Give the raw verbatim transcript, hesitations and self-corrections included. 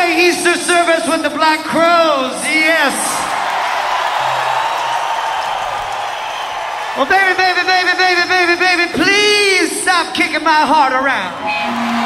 Easter service with the Black Crows, yes. Well, baby, baby, baby, baby, baby, baby, please stop kicking my heart around.